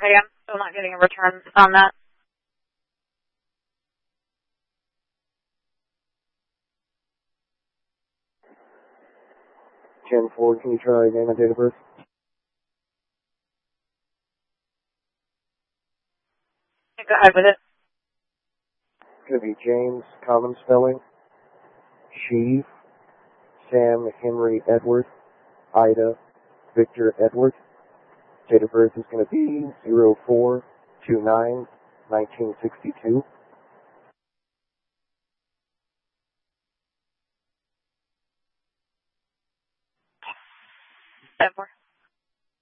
Okay, I'm still not getting a return on that. Gen 4, can you try name and date of birth? Go ahead with it. It's going to be James, common spelling, Sheave, Sam, Henry, Edward, Ida, Victor, Edward. Date of birth is going to be 04/29/1962. Edward.